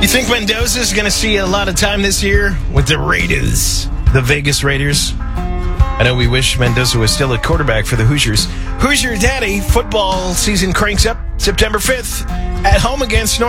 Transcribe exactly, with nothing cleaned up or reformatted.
You think Mendoza's going to see a lot of time this year with the Raiders, the Vegas Raiders? I know we wish Mendoza was still at quarterback for the Hoosiers. Hoosier Daddy football season cranks up September fifth at home against North